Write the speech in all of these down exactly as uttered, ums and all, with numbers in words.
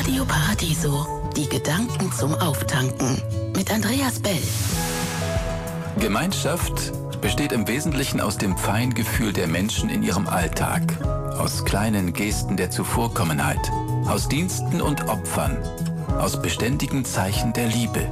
Radio Paradiso. Die Gedanken zum Auftanken. Mit Andreas Bell. Gemeinschaft besteht im Wesentlichen aus dem Feingefühl der Menschen in ihrem Alltag. Aus kleinen Gesten der Zuvorkommenheit. Aus Diensten und Opfern. Aus beständigen Zeichen der Liebe.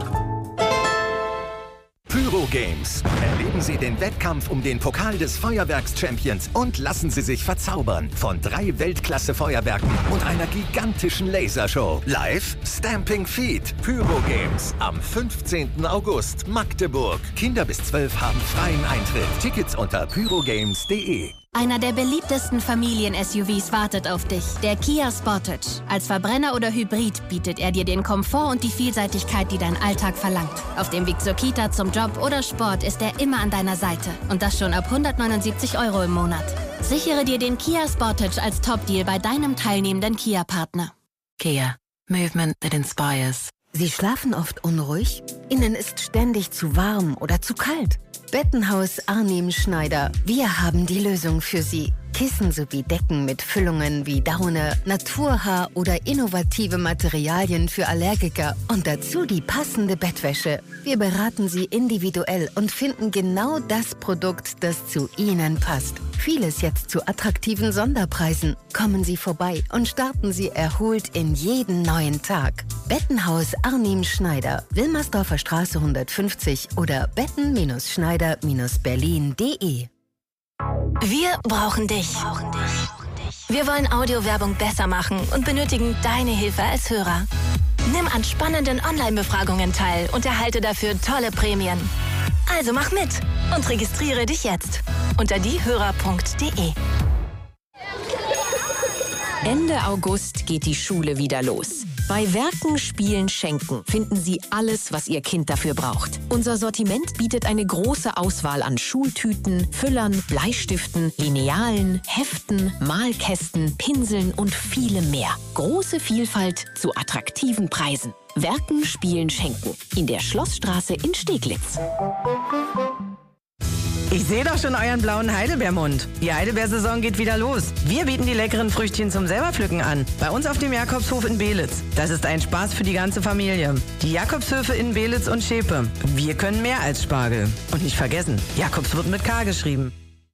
Pyro Games. Erleben Sie den Wettkampf um den Pokal des Feuerwerks-Champions und lassen Sie sich verzaubern von drei Weltklasse-Feuerwerken und einer gigantischen Lasershow. Live Stamping Feet. Pyro Games am fünfzehnten August, Magdeburg. Kinder bis zwölf haben freien Eintritt. Tickets unter pyrogames punkt de. Einer der beliebtesten Familien-S U Vs wartet auf dich, der Kia Sportage. Als Verbrenner oder Hybrid bietet er dir den Komfort und die Vielseitigkeit, die dein Alltag verlangt. Auf dem Weg zur Kita, zum Job oder Sport ist er immer an deiner Seite. Und das schon ab hundertneunundsiebzig Euro im Monat. Sichere dir den Kia Sportage als Top-Deal bei deinem teilnehmenden Kia-Partner. Kia. Movement that inspires. Sie schlafen oft unruhig? Ihnen ist ständig zu warm oder zu kalt? Bettenhaus Arnim Schneider. Wir haben die Lösung für Sie. Kissen sowie Decken mit Füllungen wie Daune, Naturhaar oder innovative Materialien für Allergiker und dazu die passende Bettwäsche. Wir beraten Sie individuell und finden genau das Produkt, das zu Ihnen passt. Vieles jetzt zu attraktiven Sonderpreisen. Kommen Sie vorbei und starten Sie erholt in jeden neuen Tag. Bettenhaus Arnim Schneider, Wilmersdorfer Straße hundertfünfzig oder betten-schneider berlin punkt de. Wir brauchen dich. Wir wollen Audiowerbung besser machen und benötigen deine Hilfe als Hörer. Nimm an spannenden Online-Befragungen teil und erhalte dafür tolle Prämien. Also mach mit und registriere dich jetzt unter diehörer punkt de. Ende August geht die Schule wieder los. Bei Werken, Spielen, Schenken finden Sie alles, was Ihr Kind dafür braucht. Unser Sortiment bietet eine große Auswahl an Schultüten, Füllern, Bleistiften, Linealen, Heften, Malkästen, Pinseln und vielem mehr. Große Vielfalt zu attraktiven Preisen. Werken, Spielen, Schenken. In der Schlossstraße in Steglitz. Ich sehe doch schon euren blauen Heidelbeermund. Die Heidelbeersaison geht wieder los. Wir bieten die leckeren Früchtchen zum Selberpflücken an. Bei uns auf dem Jakobshof in Beelitz. Das ist ein Spaß für die ganze Familie. Die Jakobshöfe in Beelitz und Schepe. Wir können mehr als Spargel. Und nicht vergessen, Jakobs wird mit K geschrieben.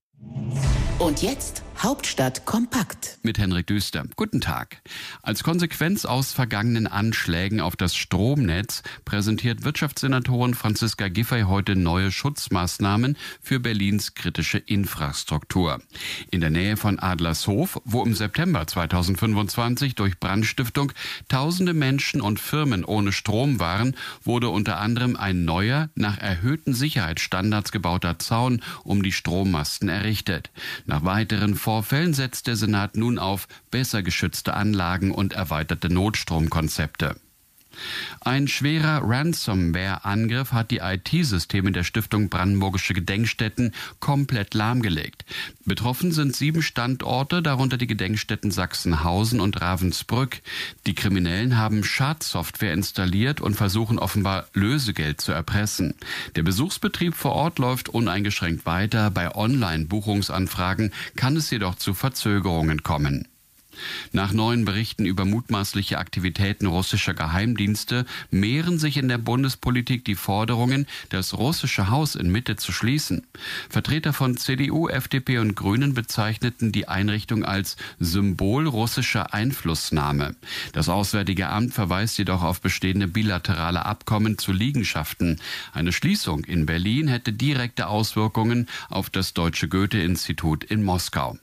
Und jetzt Hauptstadt kompakt. Mit Henrik Düster. Guten Tag. Als Konsequenz aus vergangenen Anschlägen auf das Stromnetz präsentiert Wirtschaftssenatorin Franziska Giffey heute neue Schutzmaßnahmen für Berlins kritische Infrastruktur. In der Nähe von Adlershof, wo im September zweitausendfünfundzwanzig durch Brandstiftung tausende Menschen und Firmen ohne Strom waren, wurde unter anderem ein neuer, nach erhöhten Sicherheitsstandards gebauter Zaun um die Strommasten errichtet. Nach weiteren Vorfällen setzt der Senat nun auf besser geschützte Anlagen und erweiterte Notstromkonzepte. Ein schwerer Ransomware-Angriff hat die I T-Systeme der Stiftung Brandenburgische Gedenkstätten komplett lahmgelegt. Betroffen sind sieben Standorte, darunter die Gedenkstätten Sachsenhausen und Ravensbrück. Die Kriminellen haben Schadsoftware installiert und versuchen offenbar Lösegeld zu erpressen. Der Besuchsbetrieb vor Ort läuft uneingeschränkt weiter. Bei Online-Buchungsanfragen kann es jedoch zu Verzögerungen kommen. Nach neuen Berichten über mutmaßliche Aktivitäten russischer Geheimdienste mehren sich in der Bundespolitik die Forderungen, das russische Haus in Mitte zu schließen. Vertreter von C D U, F D P und Grünen bezeichneten die Einrichtung als Symbol russischer Einflussnahme. Das Auswärtige Amt verweist jedoch auf bestehende bilaterale Abkommen zu Liegenschaften. Eine Schließung in Berlin hätte direkte Auswirkungen auf das Deutsche Goethe-Institut in Moskau.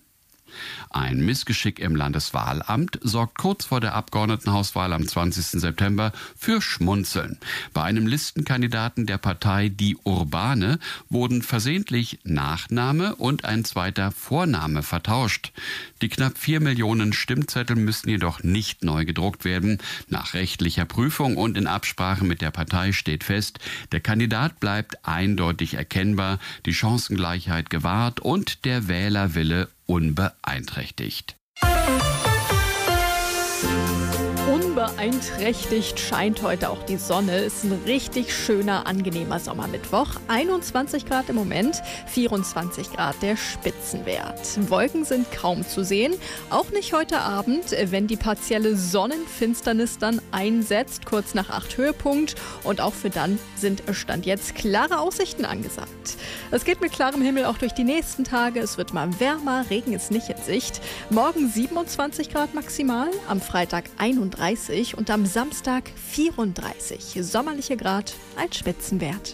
Ein Missgeschick im Landeswahlamt sorgt kurz vor der Abgeordnetenhauswahl am zwanzigsten September für Schmunzeln. Bei einem Listenkandidaten der Partei Die Urbane wurden versehentlich Nachname und ein zweiter Vorname vertauscht. Die knapp vier Millionen Stimmzettel müssen jedoch nicht neu gedruckt werden. Nach rechtlicher Prüfung und in Absprache mit der Partei steht fest, der Kandidat bleibt eindeutig erkennbar, die Chancengleichheit gewahrt und der Wählerwille unbeeinträchtigt. Unbeeinträchtigt scheint heute auch die Sonne. Ist ein richtig schöner, angenehmer Sommermittwoch. einundzwanzig Grad im Moment, vierundzwanzig Grad der Spitzenwert. Wolken sind kaum zu sehen, auch nicht heute Abend, wenn die partielle Sonnenfinsternis dann einsetzt, kurz nach acht Höhepunkt. Und auch für dann sind Stand jetzt klare Aussichten angesagt. Es geht mit klarem Himmel auch durch die nächsten Tage. Es wird mal wärmer, Regen ist nicht in Sicht. Morgen siebenundzwanzig Grad maximal, am Freitag einunddreißig und am Samstag vierunddreißig. Sommerliche Grad als Spitzenwert.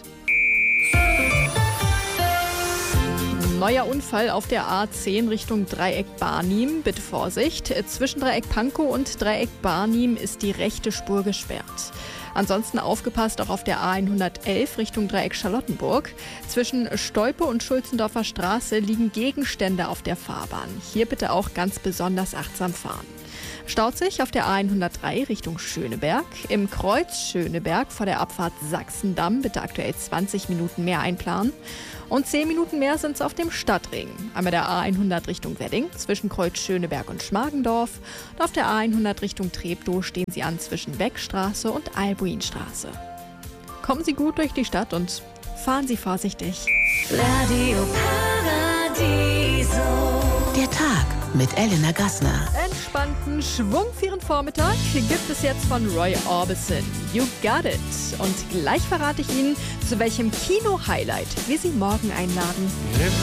Neuer Unfall auf der A zehn Richtung Dreieck Barnim. Bitte Vorsicht. Zwischen Dreieck Pankow und Dreieck Barnim ist die rechte Spur gesperrt. Ansonsten aufgepasst auch auf der A hundertelf Richtung Dreieck Charlottenburg. Zwischen Stolpe und Schulzendorfer Straße liegen Gegenstände auf der Fahrbahn. Hier bitte auch ganz besonders achtsam fahren. Staut sich auf der A hundertdrei Richtung Schöneberg. Im Kreuz Schöneberg vor der Abfahrt Sachsendamm bitte aktuell zwanzig Minuten mehr einplanen. Und zehn Minuten mehr sind es auf dem Stadtring. Einmal der A hundert Richtung Wedding zwischen Kreuz Schöneberg und Schmargendorf. Und auf der A hundert Richtung Treptow stehen Sie an zwischen Beckstraße und Albuinstraße. Kommen Sie gut durch die Stadt und fahren Sie vorsichtig. Radio Paradiso. Der Tag mit Elena Gassner. Entspannten Schwung für Ihren Vormittag gibt es jetzt von Roy Orbison. You got it. Und gleich verrate ich Ihnen, zu welchem Kino-Highlight wir Sie morgen einladen.